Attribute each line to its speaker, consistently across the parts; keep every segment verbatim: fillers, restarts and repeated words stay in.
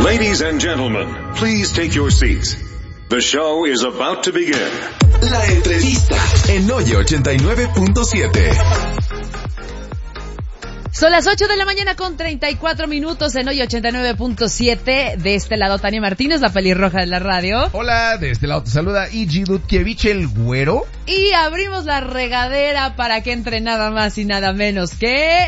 Speaker 1: Ladies and gentlemen, please take your seats. The show is about to begin.
Speaker 2: La entrevista en Oye ochenta y nueve punto siete.
Speaker 3: Son las ocho de la mañana con treinta y cuatro minutos en Hoy ochenta y nueve punto siete. De este lado, Tania Martínez, la pelirroja de la radio.
Speaker 4: Hola, de este lado te saluda Igi Dudkiewicz, el güero.
Speaker 3: Y abrimos la regadera para que entre nada más y nada menos que...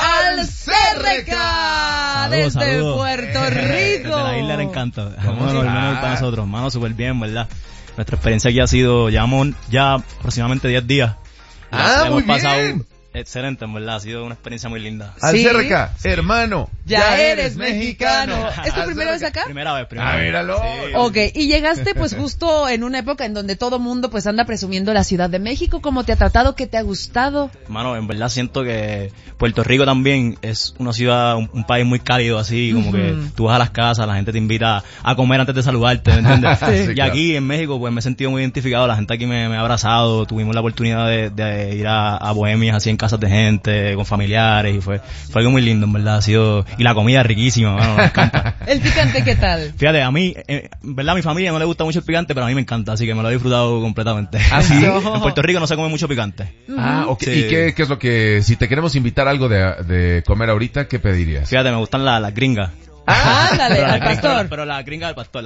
Speaker 3: ¡Alcerreca! Desde
Speaker 5: saludos.
Speaker 3: Puerto Rico.
Speaker 5: Desde la isla del encanto. Vamos a para nosotros, mano, súper bien, ¿verdad? Nuestra experiencia aquí ha sido, llevamos ya aproximadamente diez días.
Speaker 4: Ah,
Speaker 5: hemos
Speaker 4: muy
Speaker 5: pasado
Speaker 4: bien.
Speaker 5: Excelente, en verdad, ha sido una experiencia muy linda.
Speaker 4: Alcerreca, sí. Hermano,
Speaker 3: ya, ya eres mexicano.
Speaker 4: mexicano.
Speaker 3: ¿Es tu primera vez acá?
Speaker 5: Primera vez, primera
Speaker 4: ah,
Speaker 5: vez.
Speaker 4: míralo.
Speaker 5: Sí.
Speaker 3: Ok, y llegaste pues justo en una época en donde todo mundo pues anda presumiendo la Ciudad de México. ¿Cómo te ha tratado? ¿Qué te ha gustado?
Speaker 5: Mano, en verdad siento que Puerto Rico también es una ciudad, un, un país muy cálido, así como uh-huh. que tú vas a las casas, la gente te invita a comer antes de saludarte, ¿me entiendes?
Speaker 3: Sí.
Speaker 5: Y aquí en México pues me he sentido muy identificado, la gente aquí me, me ha abrazado, tuvimos la oportunidad de, de ir a, a bohemias así en casas de gente, con familiares, y fue fue algo muy lindo, en verdad, ha sido, y la comida riquísima, mano, me encanta.
Speaker 3: ¿El picante qué tal?
Speaker 5: Fíjate, a mí, eh, en verdad a mi familia no le gusta mucho el picante, pero a mí me encanta, así que me lo he disfrutado completamente.
Speaker 4: ¿Ah, sí?
Speaker 5: En Puerto Rico no se come mucho picante.
Speaker 4: Ah, ok.
Speaker 5: Sí.
Speaker 4: ¿Y qué, qué es lo que, si te queremos invitar algo de, de comer ahorita, qué pedirías?
Speaker 5: Fíjate, me gustan las la gringas.
Speaker 3: Ah, ándale,
Speaker 5: pero
Speaker 3: al
Speaker 5: la
Speaker 3: pastor.
Speaker 5: Pero, pero la gringa del pastor,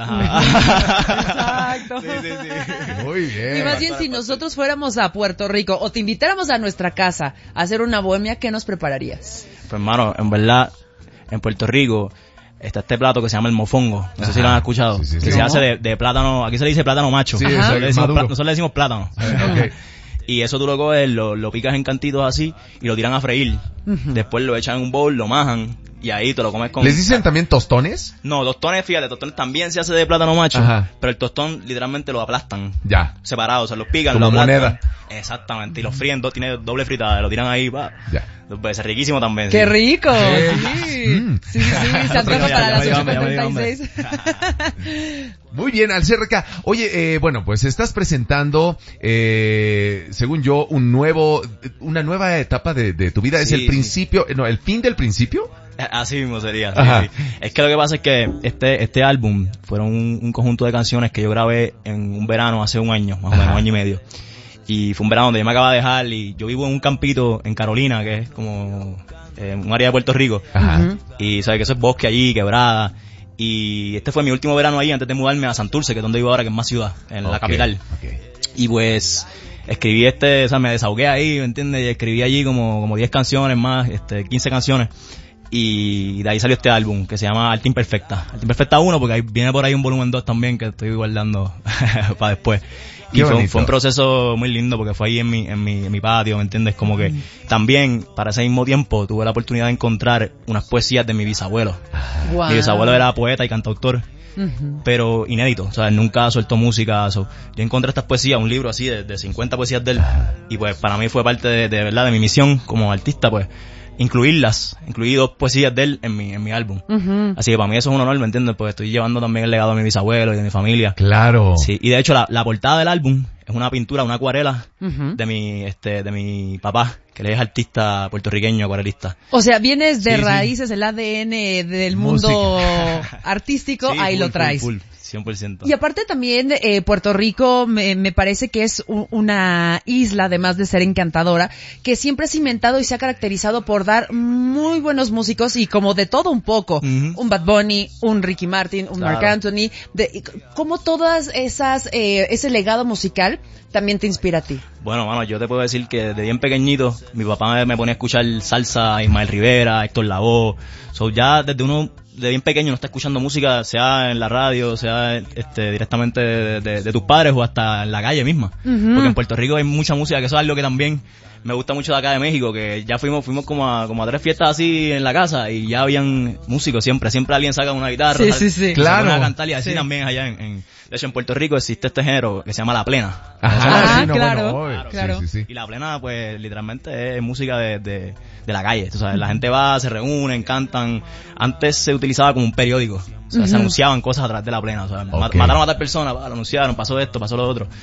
Speaker 5: ajá.
Speaker 3: Exacto.
Speaker 5: Sí, sí, sí.
Speaker 4: Muy bien.
Speaker 3: Y más bien, si nosotros fuéramos a Puerto Rico o te invitáramos a nuestra casa a hacer una bohemia, ¿qué nos prepararías?
Speaker 5: Pues hermano, en verdad, en Puerto Rico está este plato que se llama el mofongo. No
Speaker 4: Ajá.
Speaker 5: sé si lo han escuchado.
Speaker 4: Sí, sí, sí.
Speaker 5: Que se hace de, de plátano, aquí se le dice plátano macho.
Speaker 4: Sí,
Speaker 5: nosotros,
Speaker 4: eso
Speaker 5: le
Speaker 4: es
Speaker 5: decimos,
Speaker 4: maduro.
Speaker 5: pla- nosotros le decimos plátano.
Speaker 4: Okay.
Speaker 5: Y eso tú lo coges, lo, lo picas en cantitos así y lo tiran a freír. Uh-huh. Después lo echan en un bowl, lo majan y ahí te lo comes con...
Speaker 4: ¿Les dicen también tostones?
Speaker 5: No, tostones, fíjate, tostones también se hace de plátano macho.
Speaker 4: Ajá.
Speaker 5: Pero el tostón literalmente lo aplastan.
Speaker 4: Ya.
Speaker 5: Separado, o sea, los pican,
Speaker 4: Como
Speaker 5: lo aplastan.
Speaker 4: moneda.
Speaker 5: Exactamente, y los fríen, do- tiene doble fritada, lo tiran ahí, va.
Speaker 4: Ya.
Speaker 5: Dos veces, riquísimo también.
Speaker 3: ¡Qué
Speaker 5: sí.
Speaker 3: rico!
Speaker 4: Sí.
Speaker 3: Sí,
Speaker 4: Mm.
Speaker 3: sí, sí, se antoja
Speaker 5: Ya,
Speaker 3: para
Speaker 5: ya,
Speaker 3: las
Speaker 5: ya,
Speaker 3: ocho
Speaker 5: ya, ya,
Speaker 3: con
Speaker 5: ya, ya,
Speaker 3: treinta y seis.
Speaker 4: Muy bien, Alcerreca. Oye, eh, bueno, pues estás presentando, eh, según yo, un nuevo, una nueva etapa de, de tu vida. ¿Es
Speaker 5: Sí,
Speaker 4: el
Speaker 5: sí.
Speaker 4: principio, no, el fin del principio?
Speaker 5: Así mismo sería. Sí,
Speaker 4: Ajá.
Speaker 5: sí. Es que lo que pasa es que este este álbum fueron un, un conjunto de canciones que yo grabé en un verano hace un año, más o menos, un año y medio. Y fue un verano donde yo me acababa de dejar y yo vivo en un campito en Carolina, que es como eh, un área de Puerto Rico.
Speaker 4: Ajá.
Speaker 3: Uh-huh.
Speaker 5: Y sabes que eso es bosque allí, quebrada. Y este fue mi último verano ahí antes de mudarme a Santurce, que es donde vivo ahora, que es más ciudad, en la
Speaker 4: Okay,
Speaker 5: capital.
Speaker 4: okay.
Speaker 5: Y pues escribí este, o sea, me desahogué ahí, ¿me entiendes? Y escribí allí como como diez canciones más, este quince canciones. Y de ahí salió este álbum que se llama Arte Imperfecta. Arte Imperfecta uno, porque ahí viene por ahí un volumen dos también que estoy guardando para después. Y fue un, fue un proceso muy lindo porque fue ahí en mi, en mi, en mi patio, ¿me entiendes? Como que también, para ese mismo tiempo, tuve la oportunidad de encontrar unas poesías de mi bisabuelo.
Speaker 3: Wow.
Speaker 5: Mi bisabuelo era poeta y cantautor,
Speaker 3: Uh-huh.
Speaker 5: pero inédito, o sea, él nunca soltó música. So, yo encontré estas poesías, un libro así de, de cincuenta poesías de él, y pues para mí fue parte de, de verdad de mi misión como artista, pues incluirlas, incluí dos poesías de él en mi, en mi álbum.
Speaker 3: Uh-huh.
Speaker 5: Así que para mí eso es un honor, ¿me entiendes? Pues estoy llevando también el legado de mi bisabuelo y de mi familia.
Speaker 4: Claro.
Speaker 5: Sí, y de hecho la, la portada del álbum es una pintura, una acuarela
Speaker 3: Uh-huh.
Speaker 5: de mi, este, de mi papá, que él es artista puertorriqueño, acuarelista.
Speaker 3: O sea, vienes de
Speaker 5: Sí, sí.
Speaker 3: raíces, el A D N del mundo
Speaker 4: Música.
Speaker 3: artístico,
Speaker 5: Sí,
Speaker 3: ahí
Speaker 5: full,
Speaker 3: lo traes.
Speaker 5: Full, full, cien por ciento.
Speaker 3: Y aparte también, eh, Puerto Rico me, me parece que es un, una isla, además de ser encantadora, que siempre ha cimentado y se ha caracterizado por dar muy buenos músicos y como de todo un poco.
Speaker 5: Uh-huh.
Speaker 3: Un Bad Bunny, un Ricky Martin, un
Speaker 5: Claro.
Speaker 3: Marc Anthony, de, como todas esas, eh, ese legado musical también te inspira a ti.
Speaker 5: Bueno, mano, yo te puedo decir que de bien pequeñito, mi papá me, me ponía a escuchar salsa, Ismael Rivera, Héctor Lavoe. So, ya desde uno, de bien pequeño, no está escuchando música, sea en la radio, sea este directamente de, de, de tus padres o hasta en la calle misma.
Speaker 3: Uh-huh.
Speaker 5: Porque en Puerto Rico hay mucha música, que eso es algo que también me gusta mucho de acá de México, que ya fuimos fuimos como a, como a tres fiestas así en la casa y ya habían músicos siempre, siempre alguien saca una guitarra,
Speaker 3: Sí,
Speaker 5: sale-
Speaker 3: sí, sí.
Speaker 5: se
Speaker 4: Claro.
Speaker 5: pone a cantar y así
Speaker 3: Sí.
Speaker 5: también allá en, en, de hecho en Puerto Rico existe este género que se llama la plena.
Speaker 3: Ah,
Speaker 4: sí, no,
Speaker 3: claro,
Speaker 4: bueno, oye,
Speaker 3: claro.
Speaker 4: Sí, sí, sí.
Speaker 5: Y la plena, pues, literalmente es música de, de, de la calle. Tú sabes, la gente va, se reúnen, cantan. Antes se utilizaba como un periódico. O sea, se
Speaker 3: Ujú.
Speaker 5: anunciaban cosas a través de la plena. O sea, ma-
Speaker 4: Ok.
Speaker 5: mataron a tal persona, pa, lo anunciaron, pasó esto, pasó lo otro.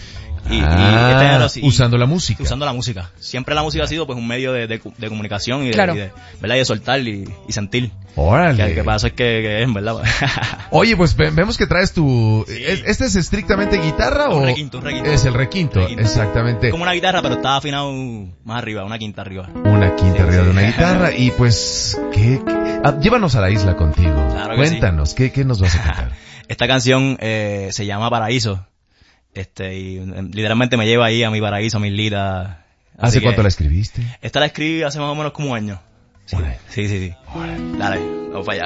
Speaker 5: Y,
Speaker 4: ah,
Speaker 5: y este género sí,
Speaker 4: usando la música.
Speaker 5: Usando la música. Siempre la música ha sido pues un medio de, de, de comunicación y de,
Speaker 3: claro.
Speaker 5: y de, ¿verdad? Y de soltar y, y sentir.
Speaker 4: Órale.
Speaker 5: Que, que pasa es que, que es, ¿verdad?
Speaker 4: Oye, pues ve, vemos que traes tu...
Speaker 5: Sí.
Speaker 4: ¿Este es estrictamente guitarra
Speaker 5: un
Speaker 4: o...?
Speaker 5: requinto, un requinto.
Speaker 4: Es el requinto,
Speaker 5: requinto.
Speaker 4: exactamente.
Speaker 5: Como una guitarra, pero está afinado más arriba, una quinta arriba.
Speaker 4: Una quinta
Speaker 5: Sí,
Speaker 4: arriba
Speaker 5: sí.
Speaker 4: de una guitarra y pues... ¿qué, qué? Ah, llévanos a la isla contigo.
Speaker 5: Claro que
Speaker 4: Cuéntanos,
Speaker 5: sí.
Speaker 4: ¿qué, ¿qué nos vas a contar?
Speaker 5: Esta canción eh, se llama Paraíso. Este, y eh, literalmente me lleva ahí a mi paraíso, a mi isla.
Speaker 4: ¿Hace
Speaker 5: que
Speaker 4: cuánto la escribiste?
Speaker 5: Esta la escribí hace más o menos como un año. Sí,
Speaker 4: Órale.
Speaker 5: sí, sí. sí. Dale, vamos para allá.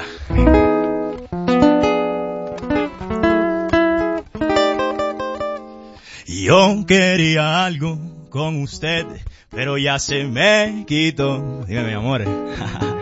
Speaker 5: Yo quería algo con usted, pero ya se me quitó. Dime, mi amor.